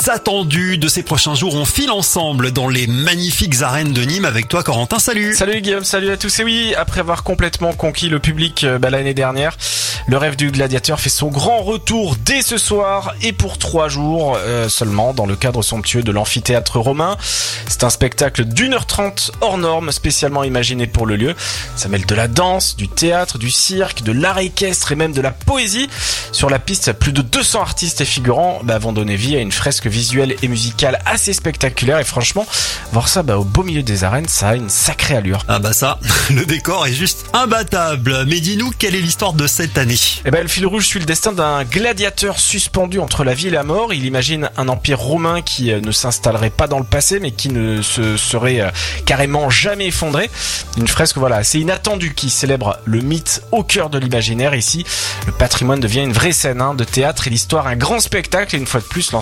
Attendu de ces prochains jours, on file ensemble dans les magnifiques arènes de Nîmes avec toi Corentin, salut. Salut Guillaume, salut à tous. Et oui, après avoir complètement conquis le public l'année dernière, le rêve du gladiateur fait son grand retour dès ce soir et pour 3 jours seulement dans le cadre somptueux de l'amphithéâtre romain. C'est un spectacle d'1h30 hors norme, spécialement imaginé pour le lieu. Ça mêle de la danse, du théâtre, du cirque, de l'art équestre et même de la poésie. Sur la piste, plus de 200 artistes et figurants vont donner vie à une fresque visuelle et musicale assez spectaculaire. Et franchement, voir ça au beau milieu des arènes, ça a une sacrée allure. Ah bah ça, le décor est juste imbattable. Mais dis-nous, quelle est l'histoire de cette année ? Le fil rouge suit le destin d'un gladiateur suspendu entre la vie et la mort. Il imagine un empire romain qui ne s'installerait pas dans le passé, mais qui ne se serait carrément jamais effondré. Une fresque assez inattendue qui célèbre le mythe au cœur de l'imaginaire. Ici, le patrimoine devient une vraie scène de théâtre et l'histoire un grand spectacle. Et une fois de plus,